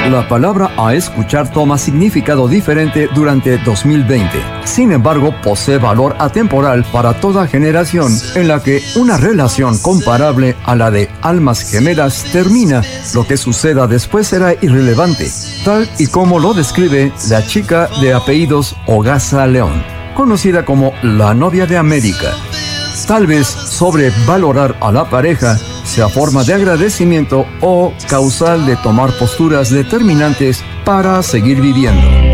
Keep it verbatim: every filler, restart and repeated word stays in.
la palabra a escuchar toma significado diferente durante dos mil veinte. Sin embargo, posee valor atemporal para toda generación en la que una relación comparable a la de almas gemelas termina. Lo que suceda después será irrelevante, tal y como lo describe la chica de apellidos Ogasa León, conocida como la novia de América. Tal vez sobrevalorar a la pareja sea forma de agradecimiento o causal de tomar posturas determinantes para seguir viviendo.